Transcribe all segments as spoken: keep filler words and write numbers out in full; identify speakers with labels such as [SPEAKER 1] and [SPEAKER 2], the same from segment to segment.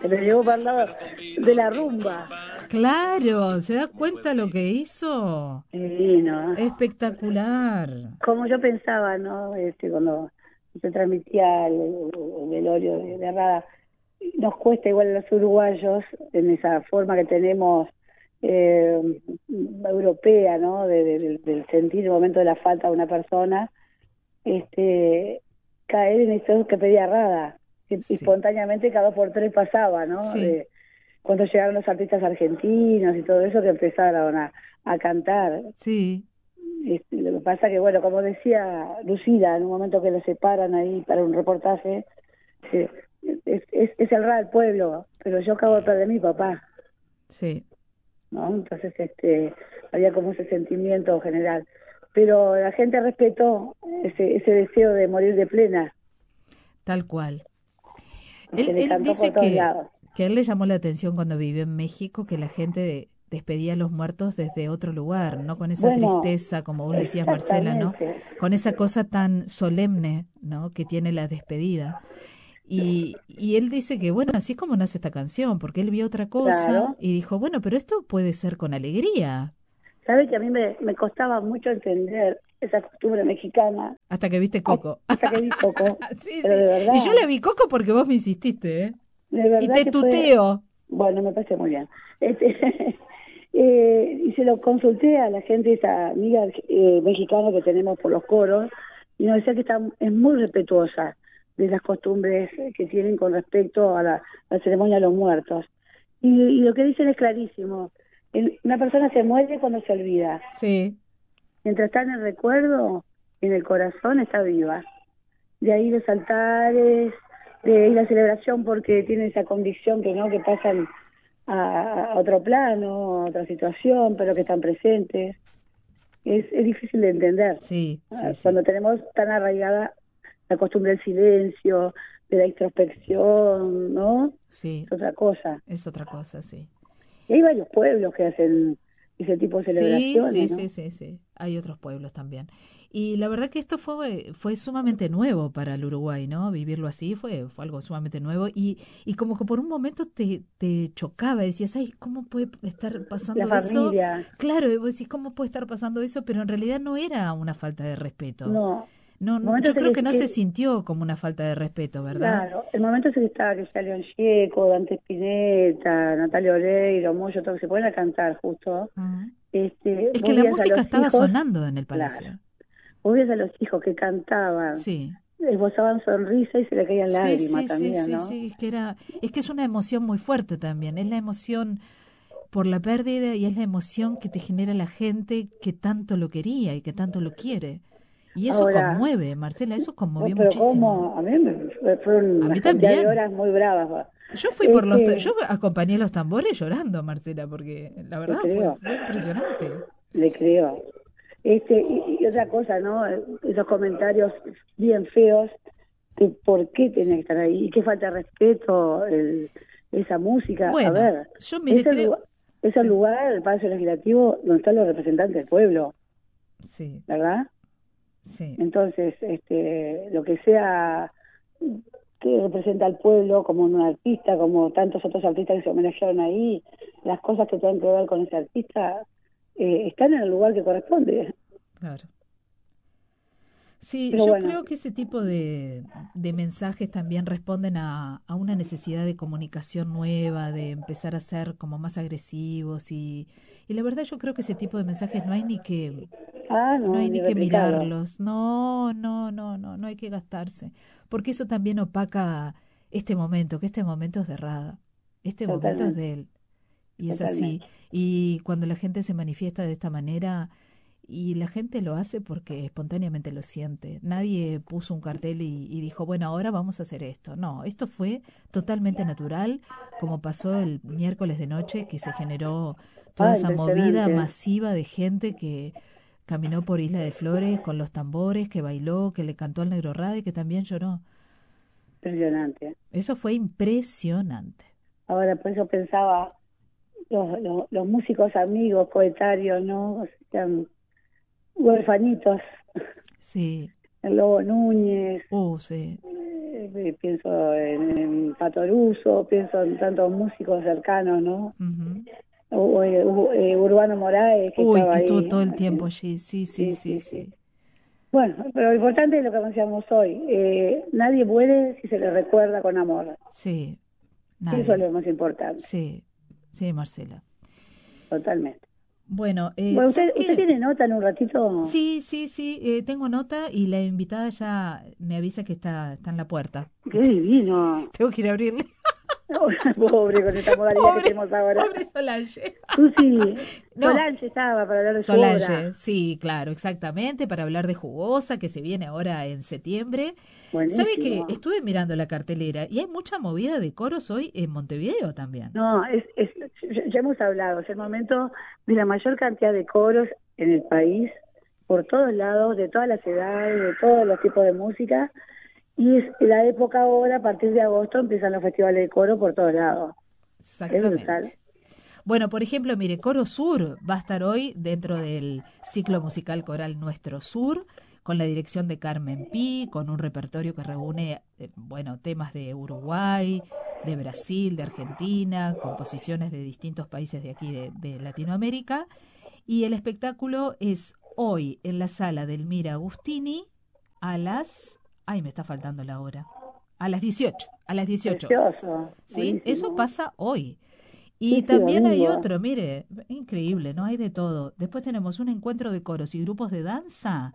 [SPEAKER 1] se me llevó para el lado de la rumba.
[SPEAKER 2] Claro, ¿se da cuenta lo que hizo?
[SPEAKER 1] Divino.
[SPEAKER 2] Espectacular.
[SPEAKER 1] Como yo pensaba, ¿no? Este, cuando se transmitía el, el velorio de, de Rada, nos cuesta igual a los uruguayos, en esa forma que tenemos eh, europea, ¿no? De, de, del del sentir el momento de la falta de una persona, este, caer en eso que pedía Rada, que
[SPEAKER 2] Sí,
[SPEAKER 1] espontáneamente cada dos por tres pasaba, ¿no?
[SPEAKER 2] sí,
[SPEAKER 1] De, cuando llegaron los artistas argentinos y todo eso que empezaron a, a cantar.
[SPEAKER 2] sí,
[SPEAKER 1] Este, lo que pasa que, bueno, como decía Lucila, en un momento que lo separan ahí para un reportaje, eh, es, es, es el Rada del pueblo, pero yo acabo de perder a mi papá,
[SPEAKER 2] sí,
[SPEAKER 1] ¿no? Entonces, este, había como ese sentimiento general. Pero la gente respetó ese, ese deseo de morir de plena
[SPEAKER 2] tal cual.
[SPEAKER 1] y se
[SPEAKER 2] Él,
[SPEAKER 1] le
[SPEAKER 2] él
[SPEAKER 1] cantó por
[SPEAKER 2] dice
[SPEAKER 1] todos
[SPEAKER 2] que,
[SPEAKER 1] lados.
[SPEAKER 2] que a él le llamó la atención cuando vivió en México que la gente de- despedía a los muertos desde otro lugar, no con esa
[SPEAKER 1] Bueno,
[SPEAKER 2] tristeza, como vos decías, Marcela, ¿no?
[SPEAKER 1] exactamente.
[SPEAKER 2] Con esa cosa tan solemne, ¿no? Que tiene la despedida. Y, y él dice que, bueno, así es como nace esta canción, porque él vio otra cosa
[SPEAKER 1] Claro.
[SPEAKER 2] y dijo, bueno, pero esto puede ser con alegría.
[SPEAKER 1] Sabe que a mí me, me costaba mucho entender esa costumbre mexicana
[SPEAKER 2] Hasta que viste Coco.
[SPEAKER 1] hasta que vi Coco,
[SPEAKER 2] Sí,
[SPEAKER 1] pero
[SPEAKER 2] sí.
[SPEAKER 1] de
[SPEAKER 2] Y yo
[SPEAKER 1] verdad,
[SPEAKER 2] la vi Coco porque vos me insististe, ¿eh?
[SPEAKER 1] de
[SPEAKER 2] Y
[SPEAKER 1] verdad
[SPEAKER 2] te
[SPEAKER 1] que fue,
[SPEAKER 2] tuteo.
[SPEAKER 1] bueno, me parece muy bien. Este, eh, y se lo consulté a la gente, esa amiga eh, mexicana que tenemos por los coros, y nos decía que está, es muy respetuosa de las costumbres que tienen con respecto a la, la ceremonia de los muertos. Y, y lo que dicen es clarísimo. El- una persona se muere cuando se olvida.
[SPEAKER 2] Sí.
[SPEAKER 1] Mientras está en el recuerdo, en el corazón está viva. De ahí los altares, de ahí la celebración porque tienen esa convicción que no, que pasan a, a otro plano, a otra situación, pero que están presentes. Es, es difícil de entender.
[SPEAKER 2] Sí,
[SPEAKER 1] Ah,
[SPEAKER 2] sí, sí,
[SPEAKER 1] cuando tenemos tan arraigada la costumbre del silencio, de la introspección, ¿no?
[SPEAKER 2] sí.
[SPEAKER 1] Es otra cosa.
[SPEAKER 2] Es otra cosa, sí.
[SPEAKER 1] Y hay varios pueblos que hacen ese tipo de
[SPEAKER 2] Sí, sí,
[SPEAKER 1] celebraciones,
[SPEAKER 2] sí,
[SPEAKER 1] ¿no?
[SPEAKER 2] sí, sí. Hay otros pueblos también. Y la verdad que esto fue, fue sumamente nuevo para el Uruguay, ¿no? Vivirlo así fue, fue algo sumamente nuevo. Y, y como que por un momento te, te chocaba, decías, ay, ¿cómo puede estar
[SPEAKER 1] La
[SPEAKER 2] pasando eso?
[SPEAKER 1] familia,
[SPEAKER 2] Claro, y vos decís, ¿cómo puede estar pasando eso? Pero en realidad no era una falta de respeto.
[SPEAKER 1] no.
[SPEAKER 2] No,
[SPEAKER 1] El
[SPEAKER 2] n-
[SPEAKER 1] momento
[SPEAKER 2] yo
[SPEAKER 1] ese
[SPEAKER 2] creo que
[SPEAKER 1] que,
[SPEAKER 2] no se
[SPEAKER 1] que
[SPEAKER 2] sintió como una falta de respeto, ¿verdad?
[SPEAKER 1] claro, el momento ese que estaba que ya León Gieco, Dante Spinetta, Natalia Oreiro, Moyo, todo que se ponen a cantar justo,
[SPEAKER 2] Ujú.
[SPEAKER 1] este,
[SPEAKER 2] Es que
[SPEAKER 1] vos
[SPEAKER 2] la
[SPEAKER 1] veías a
[SPEAKER 2] música
[SPEAKER 1] los
[SPEAKER 2] estaba
[SPEAKER 1] hijos,
[SPEAKER 2] sonando en el
[SPEAKER 1] claro,
[SPEAKER 2] palacio.
[SPEAKER 1] vos veías a los hijos que cantaban,
[SPEAKER 2] Sí.
[SPEAKER 1] esbozaban sonrisa y se le caían
[SPEAKER 2] Sí,
[SPEAKER 1] lágrimas
[SPEAKER 2] sí, sí,
[SPEAKER 1] también,
[SPEAKER 2] sí,
[SPEAKER 1] ¿no?
[SPEAKER 2] sí, es que era, es que es una emoción muy fuerte también, es la emoción por la pérdida y es la emoción que te genera la gente que tanto lo quería y que tanto lo quiere. Y eso
[SPEAKER 1] Ahora,
[SPEAKER 2] conmueve, Marcela, eso conmovió
[SPEAKER 1] pero
[SPEAKER 2] muchísimo.
[SPEAKER 1] cómo, a mí me, fue- fueron
[SPEAKER 2] A
[SPEAKER 1] una
[SPEAKER 2] mí
[SPEAKER 1] cantidad de
[SPEAKER 2] también.
[SPEAKER 1] horas muy bravas, ¿va?
[SPEAKER 2] Yo fui por los, ta- yo
[SPEAKER 1] Este,
[SPEAKER 2] acompañé los tambores llorando, Marcela, porque la
[SPEAKER 1] le
[SPEAKER 2] verdad fue,
[SPEAKER 1] creo,
[SPEAKER 2] fue impresionante.
[SPEAKER 1] le creo. Este, y, y otra cosa, ¿no? Esos comentarios bien feos que por qué tenía que estar ahí y qué falta de respeto el, esa música. A
[SPEAKER 2] Bueno,
[SPEAKER 1] ver,
[SPEAKER 2] yo
[SPEAKER 1] es
[SPEAKER 2] mire,
[SPEAKER 1] el,
[SPEAKER 2] creo,
[SPEAKER 1] lugar, es el
[SPEAKER 2] sí,
[SPEAKER 1] lugar, el Palacio Legislativo, donde están los representantes del pueblo,
[SPEAKER 2] sí,
[SPEAKER 1] ¿verdad?
[SPEAKER 2] sí.
[SPEAKER 1] Entonces, este, lo que sea que representa al pueblo como un artista, como tantos otros artistas que se homenajearon ahí, las cosas que tienen que ver con ese artista, eh, están en el lugar que corresponde.
[SPEAKER 2] Claro. Sí,
[SPEAKER 1] Pero
[SPEAKER 2] yo
[SPEAKER 1] bueno,
[SPEAKER 2] creo que ese tipo de, de mensajes también responden a, a una necesidad de comunicación nueva, de empezar a ser como más agresivos y, y la verdad yo creo que ese tipo de mensajes no hay ni que,
[SPEAKER 1] ah,
[SPEAKER 2] no
[SPEAKER 1] no,
[SPEAKER 2] hay ni
[SPEAKER 1] ni
[SPEAKER 2] que
[SPEAKER 1] replicarlo,
[SPEAKER 2] mirarlos, no, no, no, no, no hay que gastarse, porque eso también opaca este momento, que este momento es de Rada, este momento es
[SPEAKER 1] totalmente,
[SPEAKER 2] de él, y es así,
[SPEAKER 1] totalmente.
[SPEAKER 2] y cuando la gente se manifiesta de esta manera, y la gente lo hace porque espontáneamente lo siente. Nadie puso un cartel y, y dijo, bueno, ahora vamos a hacer esto. No, esto fue totalmente natural, como pasó el miércoles de noche, que se generó toda
[SPEAKER 1] Ah,
[SPEAKER 2] esa movida
[SPEAKER 1] impresionante,
[SPEAKER 2] masiva de gente que caminó por Isla de Flores con los tambores, que bailó, que le cantó al Negro Rada y que también lloró.
[SPEAKER 1] impresionante.
[SPEAKER 2] Eso fue impresionante.
[SPEAKER 1] Ahora, por eso pensaba, los, los, los músicos amigos, poetarios, ¿no? Eran huerfanitos,
[SPEAKER 2] Sí,
[SPEAKER 1] el Lobo Núñez,
[SPEAKER 2] oh, sí,
[SPEAKER 1] eh, pienso en, en Fatoruso, pienso en tantos músicos cercanos, ¿no?
[SPEAKER 2] Ujú.
[SPEAKER 1] O, eh, u- eh, Urbano Moraes, que
[SPEAKER 2] Uy,
[SPEAKER 1] estaba
[SPEAKER 2] que estuvo
[SPEAKER 1] ahí.
[SPEAKER 2] todo el tiempo
[SPEAKER 1] haciendo-
[SPEAKER 2] allí. Sí, sí,
[SPEAKER 1] Sí,
[SPEAKER 2] sí,
[SPEAKER 1] sí, sí.
[SPEAKER 2] sí.
[SPEAKER 1] Bueno, pero lo importante es lo que decíamos hoy. Eh, nadie muere si se le recuerda con amor.
[SPEAKER 2] Sí,
[SPEAKER 1] Eso es
[SPEAKER 2] nadie.
[SPEAKER 1] lo más importante,
[SPEAKER 2] Sí, sí, Marcela.
[SPEAKER 1] totalmente.
[SPEAKER 2] Bueno, eh,
[SPEAKER 1] Bueno,
[SPEAKER 2] ¿sabes
[SPEAKER 1] ¿usted, usted
[SPEAKER 2] qué?
[SPEAKER 1] tiene nota en un ratito?
[SPEAKER 2] Sí, sí, sí, eh, tengo nota y la invitada ya me avisa que está, está en la puerta.
[SPEAKER 1] ¡Qué divino!
[SPEAKER 2] Tengo que ir a abrirle.
[SPEAKER 1] Pobre, con esta modalidad que
[SPEAKER 2] Pobre,
[SPEAKER 1] tenemos ahora.
[SPEAKER 2] pobre Solange.
[SPEAKER 1] Susi,
[SPEAKER 2] No,
[SPEAKER 1] Solange estaba para hablar de su obra.
[SPEAKER 2] Solange, sí, claro, exactamente, para hablar de Jugosa, que se viene ahora en septiembre. ¿Sabe que
[SPEAKER 1] Buenísimo.
[SPEAKER 2] estuve mirando la cartelera y hay mucha movida de coros hoy en Montevideo también?
[SPEAKER 1] No, es, es, ya ya hemos hablado, es el momento de la mayor cantidad de coros en el país, por todos lados, de todas las edades, de todos los tipos de música, y es la época ahora, a partir de agosto, empiezan los festivales de coro por todos lados. Es brutal.
[SPEAKER 2] Exactamente. Bueno, por ejemplo, mire, Coro Sur va a estar hoy dentro del ciclo musical coral Nuestro Sur, con la dirección de Carmen Pi, con un repertorio que reúne, eh, bueno, temas de Uruguay, de Brasil, de Argentina, composiciones de distintos países de aquí de, de Latinoamérica. Y el espectáculo es hoy en la sala del Mira Agustini a las... Ay, me está faltando la hora. A las dieciocho, a las dieciocho horas.
[SPEAKER 1] Precioso,
[SPEAKER 2] ¿Sí? Eso
[SPEAKER 1] buenísimo.
[SPEAKER 2] pasa hoy. Y
[SPEAKER 1] Sí, sí,
[SPEAKER 2] también hay
[SPEAKER 1] domingo.
[SPEAKER 2] otro, mire, increíble, ¿no? Hay de todo. Después tenemos un encuentro de coros y grupos de danza.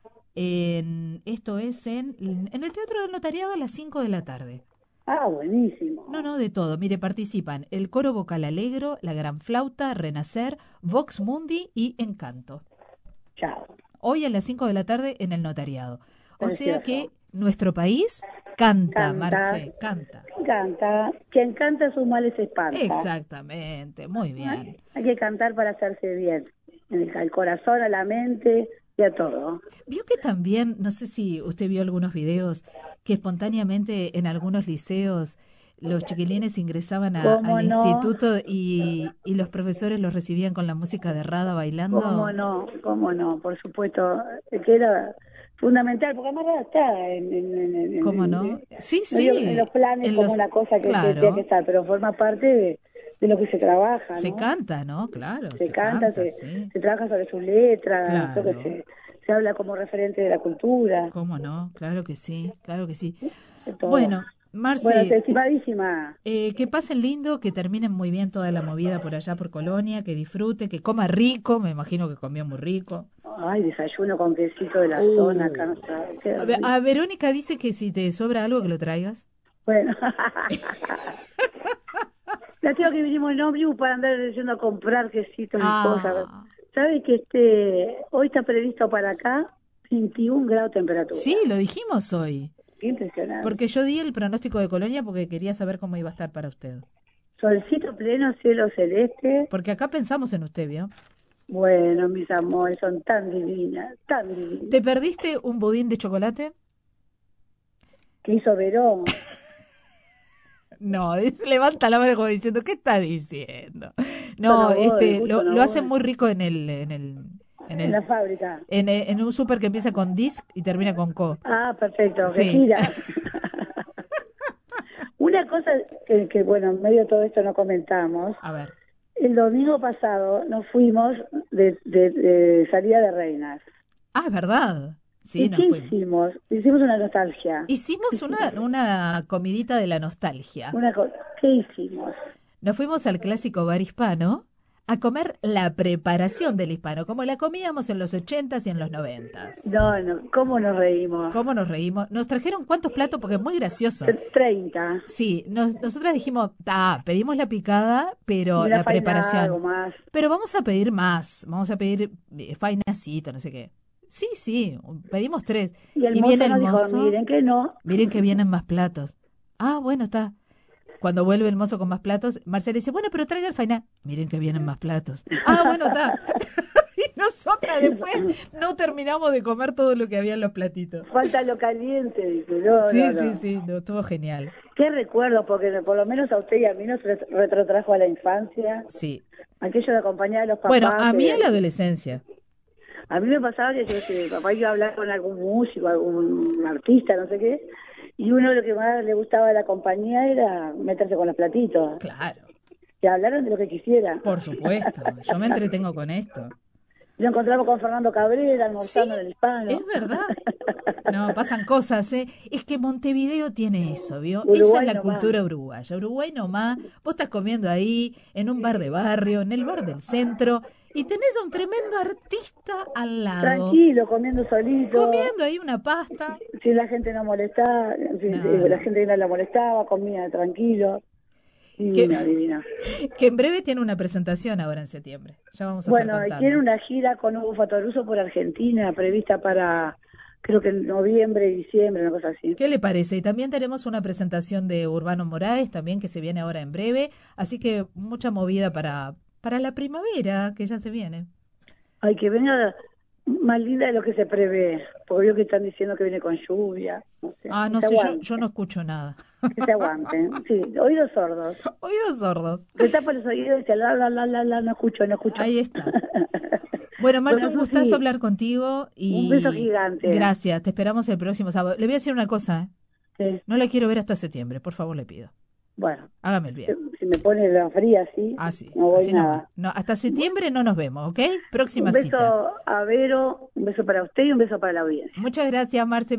[SPEAKER 2] En, esto es en, en el Teatro del Notariado a las cinco de la tarde.
[SPEAKER 1] Ah,
[SPEAKER 2] No,
[SPEAKER 1] buenísimo.
[SPEAKER 2] no, de todo. Mire, participan el Coro Vocal Alegro, la Gran Flauta, Renacer, Vox Mundi y Encanto.
[SPEAKER 1] Chao.
[SPEAKER 2] Hoy a las cinco de la tarde en el Notariado. O sea
[SPEAKER 1] Precioso.
[SPEAKER 2] que nuestro país canta,
[SPEAKER 1] Canta,
[SPEAKER 2] Marce, canta.
[SPEAKER 1] canta. Quien canta sus males se espanta.
[SPEAKER 2] Exactamente, muy bien.
[SPEAKER 1] Hay, hay que cantar para hacerse bien. En el- al corazón, a la mente y a todo.
[SPEAKER 2] Vio que también, no sé si usted vio algunos videos, que espontáneamente en algunos liceos los chiquilines ingresaban a- al
[SPEAKER 1] ¿Cómo no?
[SPEAKER 2] instituto y, y los profesores los recibían con la música de Rada
[SPEAKER 1] ¿Cómo
[SPEAKER 2] bailando.
[SPEAKER 1] no? ¿Cómo no? Por supuesto, eh, que era fundamental, porque además está en, en, en, en-
[SPEAKER 2] ¿Cómo
[SPEAKER 1] en-
[SPEAKER 2] no?
[SPEAKER 1] en-
[SPEAKER 2] Sí,
[SPEAKER 1] no digo en
[SPEAKER 2] sí,
[SPEAKER 1] los planes
[SPEAKER 2] en
[SPEAKER 1] como
[SPEAKER 2] los,
[SPEAKER 1] una cosa que, que tiene que
[SPEAKER 2] claro,
[SPEAKER 1] estar, pero forma parte de, de lo que se trabaja,
[SPEAKER 2] se
[SPEAKER 1] ¿no?
[SPEAKER 2] canta, ¿no? Claro,
[SPEAKER 1] Se
[SPEAKER 2] se
[SPEAKER 1] canta,
[SPEAKER 2] canta,
[SPEAKER 1] se,
[SPEAKER 2] sí,
[SPEAKER 1] se trabaja sobre sus letras, yo qué
[SPEAKER 2] claro.
[SPEAKER 1] sé, se habla como referente de la cultura,
[SPEAKER 2] ¿Cómo no? Claro que sí, claro que sí.
[SPEAKER 1] de todo.
[SPEAKER 2] Bueno,
[SPEAKER 1] Bueno,
[SPEAKER 2] Marce,
[SPEAKER 1] estimadísima,
[SPEAKER 2] Eh, que pasen lindo, que terminen muy bien toda la movida por allá por Colonia, que disfrute, que coma rico, me imagino que comió muy rico.
[SPEAKER 1] ay, desayuno con quesito de la zona, acá no
[SPEAKER 2] Uh.
[SPEAKER 1] sabe, qué
[SPEAKER 2] A, Ve-
[SPEAKER 1] rico.
[SPEAKER 2] a Verónica dice que si te sobra algo que lo traigas.
[SPEAKER 1] Bueno, la tengo que vinimos en ómnibus para andar yendo a comprar quesitos y cosas.
[SPEAKER 2] Ah,
[SPEAKER 1] ¿Sabe que este hoy está previsto para acá veintiún grados de
[SPEAKER 2] sí,
[SPEAKER 1] temperatura?
[SPEAKER 2] lo dijimos hoy,
[SPEAKER 1] Qué impresionante.
[SPEAKER 2] porque yo di el pronóstico de Colonia porque quería saber cómo iba a estar para usted.
[SPEAKER 1] Solcito pleno, cielo celeste.
[SPEAKER 2] Porque acá pensamos en usted, ¿vio?
[SPEAKER 1] Bueno, mis amores, son tan divinas, tan divinas.
[SPEAKER 2] ¿Te perdiste un budín de chocolate?
[SPEAKER 1] ¿Qué hizo Verón?
[SPEAKER 2] No, es- levanta la mano como diciendo, ¿qué está diciendo?
[SPEAKER 1] Justo
[SPEAKER 2] No,
[SPEAKER 1] no voy,
[SPEAKER 2] este,
[SPEAKER 1] justo
[SPEAKER 2] lo,
[SPEAKER 1] no
[SPEAKER 2] lo hacen
[SPEAKER 1] voy.
[SPEAKER 2] muy rico en el, en el, en
[SPEAKER 1] En la
[SPEAKER 2] el,
[SPEAKER 1] fábrica.
[SPEAKER 2] en, e- en un súper que empieza con disc y termina con co.
[SPEAKER 1] Ah, perfecto, que
[SPEAKER 2] Sí.
[SPEAKER 1] gira. Una cosa que, que, bueno, en medio de todo esto no comentamos.
[SPEAKER 2] A ver.
[SPEAKER 1] El domingo pasado nos fuimos de, de, de salida de reinas.
[SPEAKER 2] Ah, es verdad. Sí,
[SPEAKER 1] ¿Y
[SPEAKER 2] nos
[SPEAKER 1] qué
[SPEAKER 2] fuimos.
[SPEAKER 1] hicimos? Hicimos una nostalgia.
[SPEAKER 2] Hicimos una, una comidita de la nostalgia.
[SPEAKER 1] Una cosa. ¿Qué hicimos?
[SPEAKER 2] Nos fuimos al clásico bar hispano a comer la preparación del hispano, como la comíamos en los ochentas y en los noventas.
[SPEAKER 1] No, no, ¿cómo nos reímos?
[SPEAKER 2] ¿Cómo nos reímos? Nos trajeron cuántos platos, porque es muy gracioso.
[SPEAKER 1] Treinta.
[SPEAKER 2] Sí, nos, nosotras dijimos, ah, pedimos la picada, pero
[SPEAKER 1] Y una
[SPEAKER 2] la
[SPEAKER 1] faina,
[SPEAKER 2] preparación.
[SPEAKER 1] algo más.
[SPEAKER 2] Pero vamos a pedir más, vamos a pedir eh, fainacito, no sé qué. Sí, sí, pedimos tres.
[SPEAKER 1] Y el
[SPEAKER 2] Y
[SPEAKER 1] mozo
[SPEAKER 2] viene el
[SPEAKER 1] nos dijo,
[SPEAKER 2] mozo,
[SPEAKER 1] miren que no.
[SPEAKER 2] miren que vienen más platos. Ah, bueno, está. Cuando vuelve el mozo con más platos, Marcela dice, bueno, pero traiga el fainá. Miren que vienen más platos. Ah, bueno, está. Y nosotras después no terminamos de comer todo lo que había en los platitos.
[SPEAKER 1] Falta lo caliente, dice. No,
[SPEAKER 2] Sí,
[SPEAKER 1] no,
[SPEAKER 2] sí,
[SPEAKER 1] no.
[SPEAKER 2] sí, no, estuvo genial.
[SPEAKER 1] Qué recuerdo, porque por lo menos a usted y a mí nos re- retrotrajo a la infancia.
[SPEAKER 2] Sí.
[SPEAKER 1] Aquello de acompañar a los papás.
[SPEAKER 2] Bueno, a mí
[SPEAKER 1] que-
[SPEAKER 2] a la adolescencia.
[SPEAKER 1] A mí me pasaba que yo, que papá iba a hablar con algún músico, algún artista, no sé qué, Y uno de lo que más le gustaba de la compañía era meterse con los platitos.
[SPEAKER 2] Claro.
[SPEAKER 1] Que hablaron de lo que quisieran.
[SPEAKER 2] Por supuesto, yo me entretengo con esto.
[SPEAKER 1] Lo encontramos con Fernando Cabrera almorzando
[SPEAKER 2] Sí,
[SPEAKER 1] en el Hispano.
[SPEAKER 2] es verdad. No, pasan cosas, ¿eh? Es que Montevideo tiene eso, ¿vio?
[SPEAKER 1] Uruguay
[SPEAKER 2] Esa es la
[SPEAKER 1] nomás.
[SPEAKER 2] cultura uruguaya. Uruguay nomás, vos estás comiendo ahí, en un bar de barrio, en el bar del centro, y tenés a un tremendo artista al lado.
[SPEAKER 1] Tranquilo, comiendo solito.
[SPEAKER 2] Comiendo ahí una pasta.
[SPEAKER 1] Si la gente no molestaba, si,
[SPEAKER 2] No,
[SPEAKER 1] si
[SPEAKER 2] no.
[SPEAKER 1] la gente no la molestaba, comía tranquilo. Divino,
[SPEAKER 2] Que,
[SPEAKER 1] divino.
[SPEAKER 2] que en breve tiene una presentación ahora en septiembre. Ya vamos a
[SPEAKER 1] Bueno,
[SPEAKER 2] estar
[SPEAKER 1] y
[SPEAKER 2] contando.
[SPEAKER 1] tiene una gira con Hugo Fatoruso por Argentina, prevista para, creo que en noviembre, diciembre, una cosa así.
[SPEAKER 2] ¿Qué le parece? Y también tenemos una presentación de Urbano Moraes, también que se viene ahora en breve. Así que mucha movida para, para la primavera, que ya se viene.
[SPEAKER 1] Ay, que venga más linda de lo que se prevé, porque veo que están diciendo que viene con lluvia. No sé,
[SPEAKER 2] Ah,
[SPEAKER 1] que
[SPEAKER 2] no
[SPEAKER 1] se
[SPEAKER 2] sé, yo,
[SPEAKER 1] aguante,
[SPEAKER 2] yo no escucho nada.
[SPEAKER 1] que se aguanten. Sí, oídos sordos.
[SPEAKER 2] Oídos sordos.
[SPEAKER 1] Se tapa los oídos y dice, la, la, la, la, la, no escucho, no escucho.
[SPEAKER 2] Ahí está. Bueno, Marce,
[SPEAKER 1] Bueno,
[SPEAKER 2] un gustazo
[SPEAKER 1] Susi,
[SPEAKER 2] hablar contigo y
[SPEAKER 1] un beso gigante.
[SPEAKER 2] gracias. Te esperamos el próximo sábado. Le voy a decir una cosa, ¿eh?
[SPEAKER 1] Sí.
[SPEAKER 2] No la quiero ver hasta septiembre, por favor, le pido.
[SPEAKER 1] Bueno,
[SPEAKER 2] Hágame el bien.
[SPEAKER 1] si me pone la fría así,
[SPEAKER 2] Ah, sí,
[SPEAKER 1] no voy
[SPEAKER 2] así
[SPEAKER 1] nada.
[SPEAKER 2] nomás. No, hasta septiembre no nos vemos, ¿ok? Próxima
[SPEAKER 1] Un beso
[SPEAKER 2] cita.
[SPEAKER 1] a Vero, un beso para usted y un beso para la audiencia.
[SPEAKER 2] Muchas gracias, Marce.